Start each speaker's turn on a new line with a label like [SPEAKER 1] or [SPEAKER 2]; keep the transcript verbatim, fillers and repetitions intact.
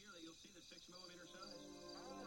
[SPEAKER 1] here that you'll see the six millimeter size.